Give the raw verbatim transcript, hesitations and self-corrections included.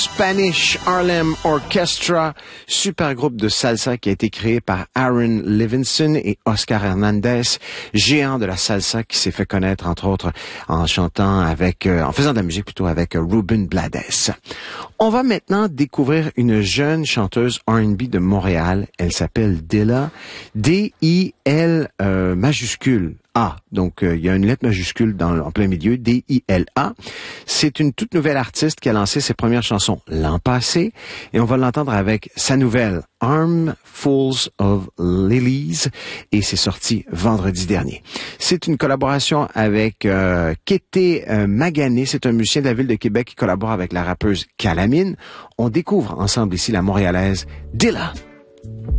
Spanish Harlem Orchestra, super groupe de salsa qui a été créé par Aaron Levinson et Oscar Hernandez, géant de la salsa qui s'est fait connaître entre autres en chantant avec, euh, en faisant de la musique plutôt avec euh, Ruben Blades. On va maintenant découvrir une jeune chanteuse R and B de Montréal. Elle s'appelle Dilla, D I L euh, majuscule. A. Donc, euh, il y a une lettre majuscule dans, en plein milieu, D I L A. C'est une toute nouvelle artiste qui a lancé ses premières chansons l'an passé et on va l'entendre avec sa nouvelle Armfuls of Lilies et c'est sorti vendredi dernier. C'est une collaboration avec euh, Kété euh, Magané, c'est un musicien de la ville de Québec qui collabore avec la rappeuse Calamine. On découvre ensemble ici la Montréalaise Dilla.